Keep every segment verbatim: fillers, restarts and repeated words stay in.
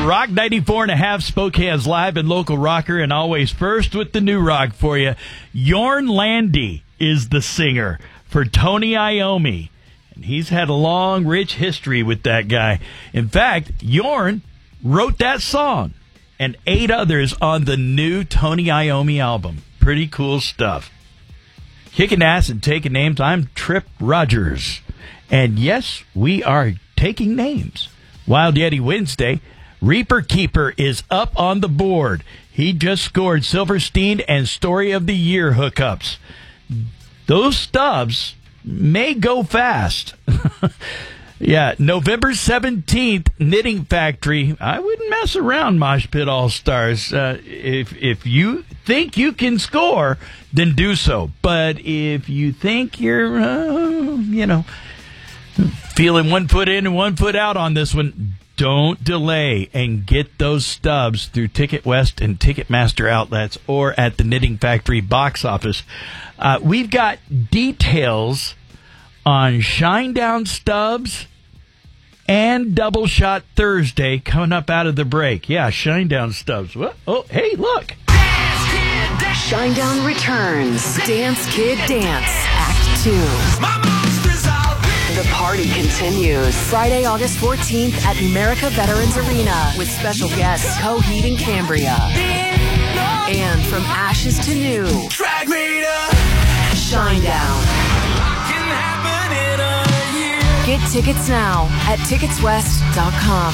Rock ninety-four and a half, Spokane's live and local rocker, and always first with the new rock for you. Jorn Lande is the singer for Tony Iommi, and he's had a long, rich history with that guy. In fact, Jorn wrote that song and eight others on the new Tony Iommi album. Pretty cool stuff. Kicking ass and taking names, I'm Trip Rogers. And yes, we are taking names. Wild Yeti Wednesday, Reaper Keeper is up on the board. He just scored Silverstein and Story of the Year hookups. Those stubs may go fast. Yeah, November seventeenth, Knitting Factory. I wouldn't mess around, Mosh Pit All-Stars. Uh, if if you think you can score, then do so. But if you think you're, uh, you know, feeling one foot in and one foot out on this one, don't delay and get those stubs through Ticket West and Ticketmaster outlets or at the Knitting Factory box office. Uh, we've got details on Shinedown stubs and Double Shot Thursday coming up out of the break. Yeah, Shinedown stubs. What? Oh, hey, look. Shinedown returns. Dance Kid Dance, Act two. The party continues. Friday, August fourteenth at America Veterans Arena with special guests Coheed and Cambria. And from ashes to new, Shinedown. Get tickets now at tickets west dot com.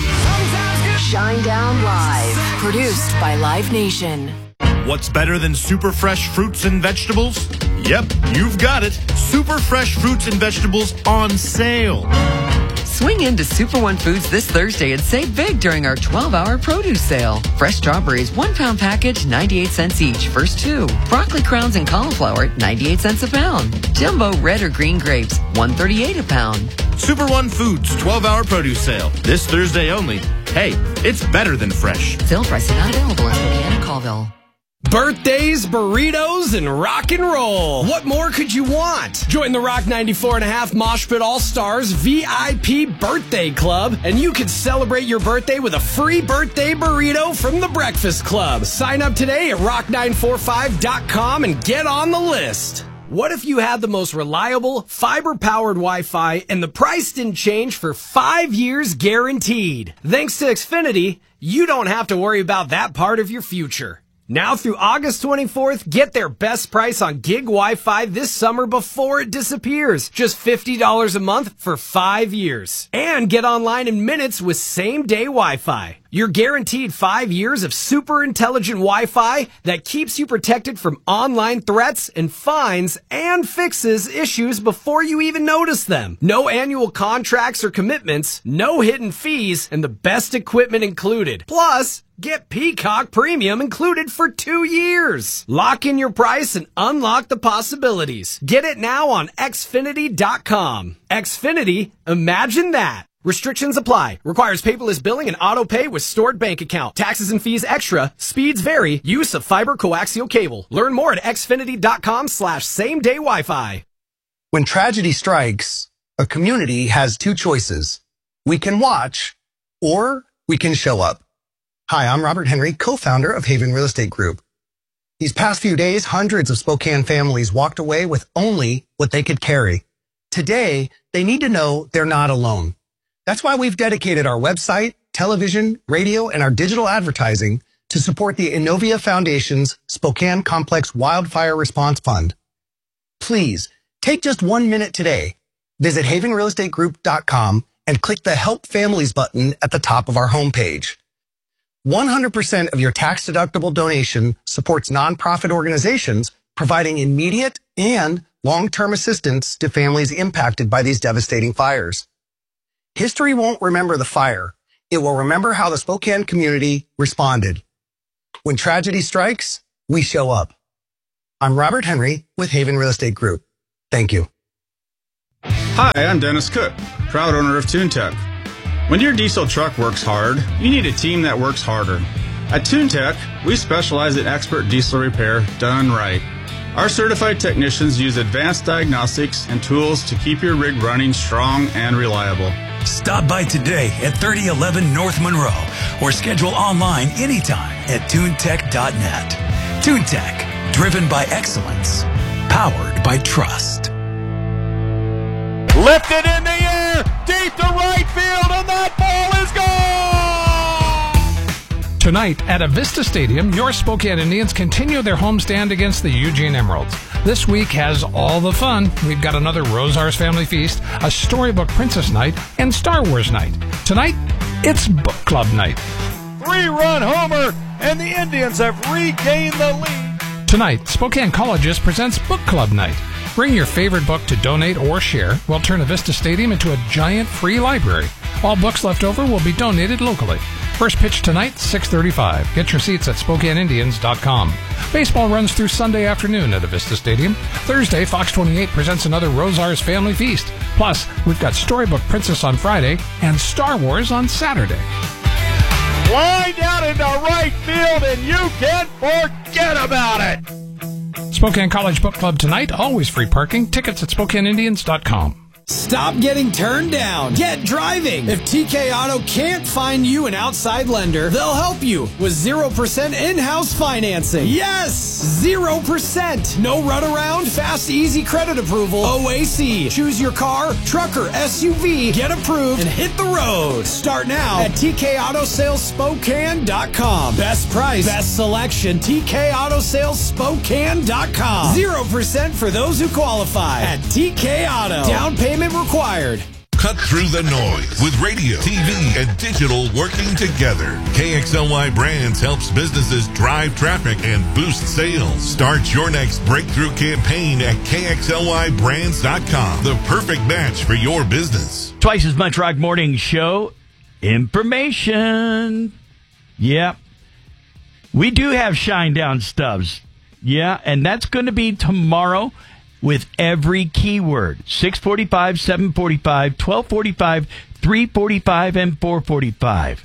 Shinedown Live, produced by Live Nation. What's better than super fresh fruits and vegetables? Yep, you've got it. Super fresh fruits and vegetables on sale. Swing into Super One Foods this Thursday and save big during our twelve-hour produce sale. Fresh strawberries, one pound package, ninety-eight cents each. First two. Broccoli crowns and cauliflower, ninety-eight cents a pound. Jumbo red or green grapes, one thirty-eight a pound. Super One Foods twelve-hour produce sale. This Thursday only. Hey, it's better than fresh. Sale price not available in Spokane and Colville. Birthdays, burritos, and rock and roll. What more could you want? Join the Rock ninety-four and a half Mosh Pit All-Stars V I P Birthday Club, and you can celebrate your birthday with a free birthday burrito from the Breakfast Club. Sign up today at rock nine four five dot com and get on the list. What if you had the most reliable, fiber-powered Wi-Fi and the price didn't change for five years guaranteed? Thanks to Xfinity, you don't have to worry about that part of your future. Now through August twenty-fourth, get their best price on gig Wi-Fi this summer before it disappears. Just fifty dollars a month for five years. And get online in minutes with same-day Wi-Fi. You're guaranteed five years of super intelligent Wi-Fi that keeps you protected from online threats and fines and fixes issues before you even notice them. No annual contracts or commitments, no hidden fees, and the best equipment included. Plus, get Peacock Premium included for two years. Lock in your price and unlock the possibilities. Get it now on Xfinity dot com. Xfinity, imagine that. Restrictions apply. Requires paperless billing and auto pay with stored bank account. Taxes and fees extra. Speeds vary. Use of fiber coaxial cable. Learn more at Xfinity dot com slash same day Wi-Fi. When tragedy strikes, a community has two choices. We can watch or we can show up. Hi, I'm Robert Henry, co-founder of Haven Real Estate Group. These past few days, hundreds of Spokane families walked away with only what they could carry. Today, they need to know they're not alone. That's why we've dedicated our website, television, radio, and our digital advertising to support the Innovia Foundation's Spokane Complex Wildfire Response Fund. Please, take just one minute today. Visit haven real estate group dot com and click the Help Families button at the top of our homepage. one hundred percent of your tax-deductible donation supports nonprofit organizations providing immediate and long-term assistance to families impacted by these devastating fires. History won't remember the fire. It will remember how the Spokane community responded. When tragedy strikes, we show up. I'm Robert Henry with Haven Real Estate Group. Thank you. Hi, I'm Dennis Cook, proud owner of TuneTech. When your diesel truck works hard, you need a team that works harder. At TuneTech, we specialize in expert diesel repair done right. Our certified technicians use advanced diagnostics and tools to keep your rig running strong and reliable. Stop by today at thirty eleven North Monroe or schedule online anytime at tunetech dot net. TuneTech, driven by excellence, powered by trust. Lifted in the air, deep to right field, and that ball is gone! Tonight at Avista Stadium, your Spokane Indians continue their homestand against the Eugene Emeralds. This week has all the fun. We've got another Rosars Family Feast, a Storybook Princess Night, and Star Wars Night. Tonight, it's Book Club Night. Three-run homer, and the Indians have regained the lead. Tonight, Spokane Colleges presents Book Club Night. Bring your favorite book to donate or share. We'll turn Avista Stadium into a giant free library. All books left over will be donated locally. First pitch tonight, six thirty-five. Get your seats at Spokane Indians dot com. Baseball runs through Sunday afternoon at Avista Stadium. Thursday, Fox twenty-eight presents another Rosars Family Feast. Plus, we've got Storybook Princess on Friday and Star Wars on Saturday. Line down into right field, and you can't forget about it. Spokane College Book Club tonight, always free parking. Tickets at Spokane Indians dot com. Stop getting turned down. Get driving. If T K Auto can't find you an outside lender, they'll help you with zero percent in-house financing. Yes! zero percent. No runaround, fast, easy credit approval. O A C. Choose your car, truck, or S U V. Get approved and hit the road. Start now at T K Auto Sales Spokane dot com. Best price, best selection. T K Auto Sales Spokane dot com. zero percent for those who qualify at T K Auto. Down payment required. Cut through the noise with radio, T V, and digital working together. K X L Y Brands helps businesses drive traffic and boost sales. Start your next breakthrough campaign at K X L Y brands dot com. The perfect match for your business. Twice as much Rock Morning Show information. Yeah. We do have Shinedown stubs. Yeah, and that's going to be tomorrow with every keyword. six forty-five, seven forty-five, twelve forty-five, three forty-five, and four forty-five.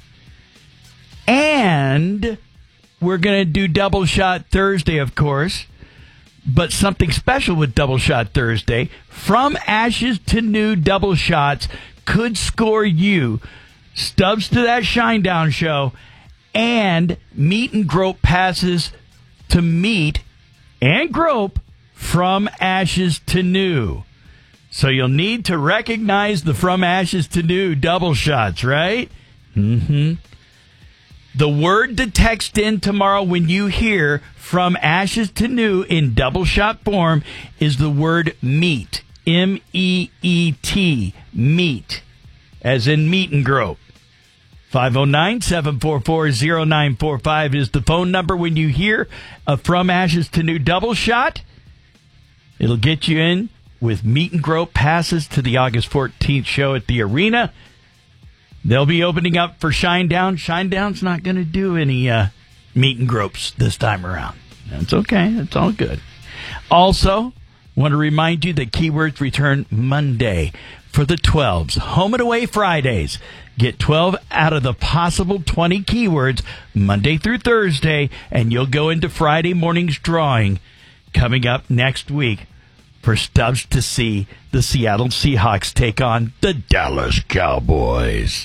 And we're going to do Double Shot Thursday, of course. But something special with Double Shot Thursday. From Ashes to New Double Shots could score you stubs to that Shinedown show and meet and grope passes to meet and grope From Ashes to New. So you'll need to recognize the From Ashes to New double shots, right? Mm-hmm. The word to text in tomorrow when you hear From Ashes to New in double shot form is the word meet. M E E T. Meet. As in meet and grope. five oh nine, seven four four, oh nine four five is the phone number when you hear a From Ashes to New double shot. It'll get you in with meet and grope passes to the August fourteenth show at the arena. They'll be opening up for Shinedown. Shinedown's not going to do any uh, meet and gropes this time around. That's okay. That's all good. Also, want to remind you that Keywords return Monday for the twelves. Home and away Fridays. Get twelve out of the possible twenty keywords Monday through Thursday, and you'll go into Friday morning's drawing coming up next week for stubs to see the Seattle Seahawks take on the Dallas Cowboys.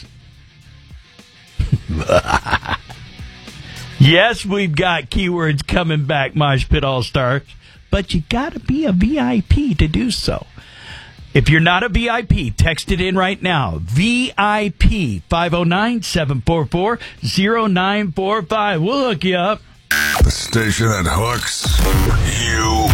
Yes, we've got keywords coming back, Mosh Pit All-Stars, but you got to be a V I P to do so. If you're not a V I P, text it in right now. V I P, five oh nine, seven four four, oh nine four five. We'll hook you up. The station that hooks you